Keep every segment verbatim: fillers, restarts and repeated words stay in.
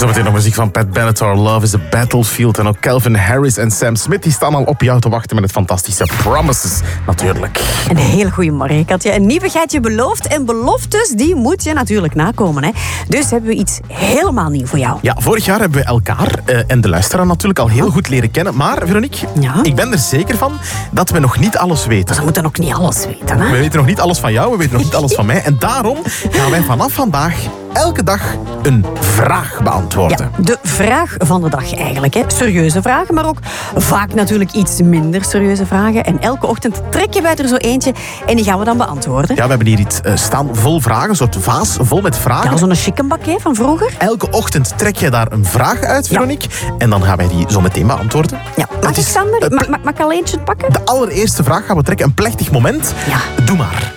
Zometeen nog muziek van Pat Benatar, Love is a Battlefield. En ook Calvin Harris en Sam Smith die staan al op jou te wachten met het fantastische Promises, natuurlijk. Een hele goede morgen, Katja. Een nieuwigheid je belooft en beloftes, die moet je natuurlijk nakomen. Hè? Dus hebben we iets helemaal nieuw voor jou. Ja, vorig jaar hebben we elkaar uh, en de luisteraar natuurlijk al heel goed leren kennen. Maar, Veronique, ja? ik ben er zeker van dat we nog niet alles weten. We moeten ook niet alles weten, hè? We weten nog niet alles van jou, we weten nog niet alles van mij. En daarom gaan wij vanaf vandaag elke dag een vraag beantwoorden. Ja, de vraag van de dag eigenlijk. Hè. Serieuze vragen, maar ook vaak natuurlijk iets minder serieuze vragen. En elke ochtend trekken wij er zo eentje en die gaan we dan beantwoorden. Ja, we hebben hier iets uh, staan vol vragen, een soort vaas vol met vragen. Ja, zo'n chickenbak hè, van vroeger. Elke ochtend trek je daar een vraag uit, Veronique. Ja. En dan gaan wij die zo meteen beantwoorden. Ja, mag ik, Sander? Uh, mag, mag, mag ik al eentje pakken? De allereerste vraag gaan we trekken, een plechtig moment. Ja. Doe maar.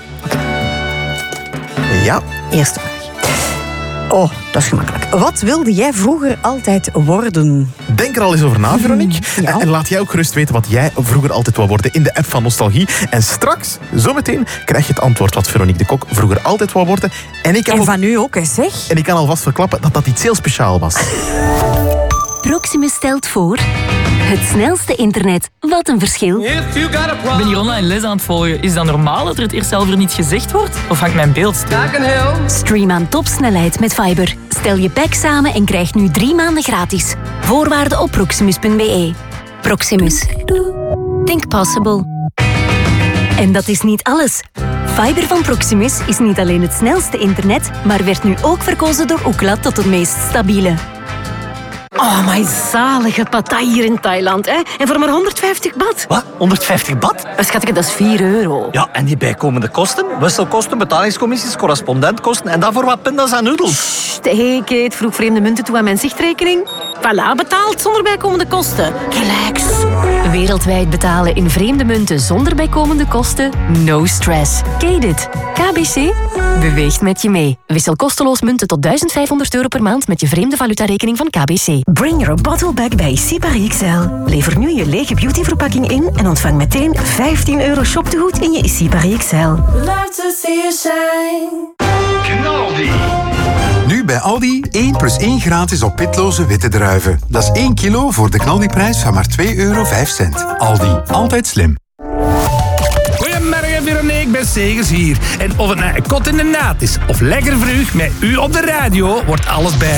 Ja. Eerste vraag. Oh, dat is gemakkelijk. Wat wilde jij vroeger altijd worden? Denk er al eens over na, Veronique. Ja. En, en laat jij ook gerust weten wat jij vroeger altijd wou worden in de app van Nostalgie. En straks, zometeen, krijg je het antwoord wat Veronique de Kok vroeger altijd wou worden. En, ik en al... van u ook, hè, zeg. En ik kan alvast verklappen dat dat iets heel speciaals was. Proximus stelt voor... Het snelste internet. Wat een verschil. Ik ben hier online les aan het volgen. Is dat normaal dat er het eerst zelf er niet gezegd wordt? Of hangt mijn beeld stil? Stream aan topsnelheid met Fiber. Stel je pack samen en krijg nu drie maanden gratis. Voorwaarden op proximus punt b e. Proximus. Think possible. En dat is niet alles. Fiber van Proximus is niet alleen het snelste internet, maar werd nu ook verkozen door Ookla tot het meest stabiele. Oh, my zalige patai hier in Thailand, hè? En voor maar honderdvijftig baht. Wat? honderdvijftig baht? Schatje, dat is vier euro. Ja, en die bijkomende kosten? Wisselkosten, betalingscommissies, correspondentkosten en daarvoor wat pindas en noedels. Sst, hey Kate, vroeg vreemde munten toe aan mijn zichtrekening. Voilà, betaald zonder bijkomende kosten. Relax. Wereldwijd betalen in vreemde munten zonder bijkomende kosten? No stress. Kate it. K B C beweegt met je mee. Wissel kosteloos munten tot duizend vijfhonderd euro per maand met je vreemde valutarekening van K B C. Bring your bottle back bij Sipari X L. Lever nu je lege beautyverpakking in en ontvang meteen vijftien euro shoptegoed in je Sipari X L. Love to see you shine. Knaldi. Nu bij Aldi één plus één gratis op pitloze witte druiven. Dat is één kilo voor de Knaldi-prijs van maar twee euro vijf. Aldi, altijd slim. Goedemorgen Veronique, ik ben Segers hier. En of het nou een kot in de naad is of lekker vroeg met u op de radio, wordt alles bij